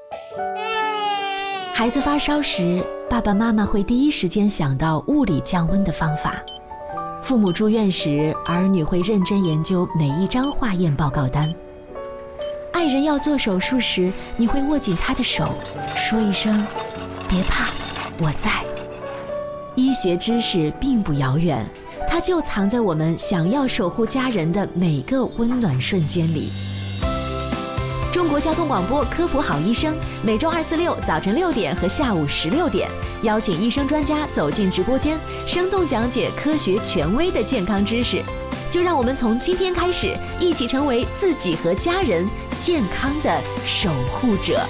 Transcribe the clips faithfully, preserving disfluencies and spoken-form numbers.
孩子发烧时，爸爸妈妈会第一时间想到物理降温的方法。父母住院时，儿女会认真研究每一张化验报告单。爱人要做手术时，你会握紧他的手，说一声别怕，我在。医学知识并不遥远，它就藏在我们想要守护家人的每个温暖瞬间里。中国交通广播科普好医生，每周二、四、六早晨六点和下午十六点，邀请医生专家走进直播间，生动讲解科学权威的健康知识。就让我们从今天开始，一起成为自己和家人健康的守护者。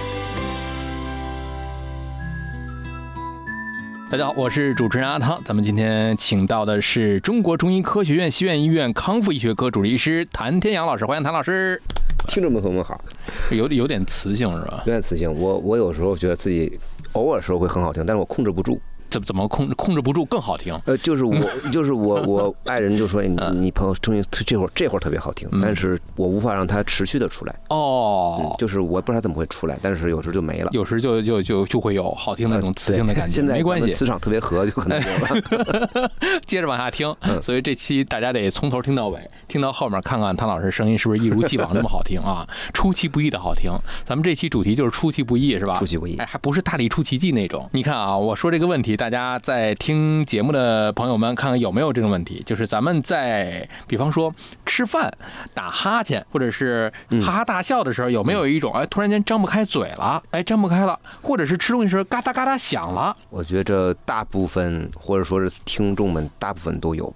大家好，我是主持人阿汤。咱们今天请到的是中国中医科学院西苑医院康复医学科主治医师谭天阳老师，欢迎谭老师。 听众朋友们好， 有有点磁性是吧？ 有点磁性，我我有时候觉得自己偶尔时候会很好听，但是我控制不住。 怎怎么控控制不住更好听？ 呃，就是我就是我我爱人就说你你朋友声音这会儿这会儿特别好听，但是我无法让它持续的出来。 哦、 嗯，就是我不知道怎么会出来，但是有时候就没了， 有时就就就就会有好听的那种磁性的感觉。 现在没关系， 磁场特别合，就可能有了。 接着往下听，所以这期大家得从头听到尾，听到后面看看谭老师声音是不是一如既往那么好听啊？出其不意的好听。咱们这期主题就是出其不意，是吧？ 出其不意， 哎，还不是大力出奇迹那种。你看啊，我说这个问题，大家在听节目的朋友们看看有没有这种问题，就是咱们在比方说吃饭打哈欠或者是哈哈大笑的时候，有没有一种哎突然间张不开嘴了，哎张不开了，或者是吃东西时嘎哒嘎哒响了？ 我觉着大部分或者说是听众们大部分都有